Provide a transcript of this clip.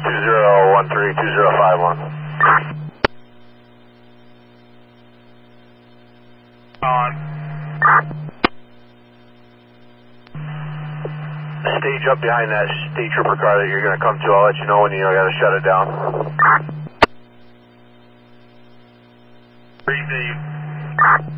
2051. On. Stage up behind that state trooper car that you're going to come to. I'll let you know when you got to shut it down. Received.